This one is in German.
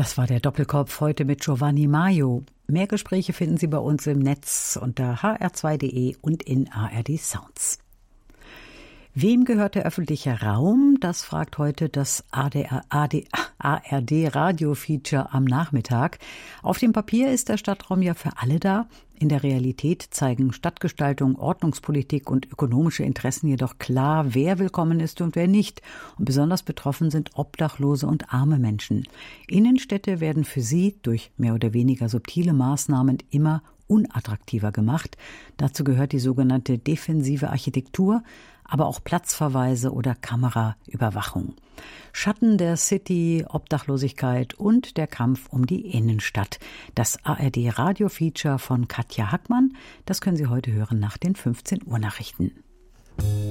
Das war der Doppelkopf heute mit Giovanni Maio. Mehr Gespräche finden Sie bei uns im Netz unter hr2.de und in ARD Sounds. Wem gehört der öffentliche Raum? Das fragt heute das ARD-Radio-Feature am Nachmittag. Auf dem Papier ist der Stadtraum ja für alle da. In der Realität zeigen Stadtgestaltung, Ordnungspolitik und ökonomische Interessen jedoch klar, wer willkommen ist und wer nicht. Und besonders betroffen sind Obdachlose und arme Menschen. Innenstädte werden für sie durch mehr oder weniger subtile Maßnahmen immer unattraktiver gemacht. Dazu gehört die sogenannte defensive Architektur, aber auch Platzverweise oder Kameraüberwachung. Schatten der City, Obdachlosigkeit und der Kampf um die Innenstadt. Das ARD-Radio-Feature von Katja Hackmann, das können Sie heute hören nach den 15 Uhr Nachrichten.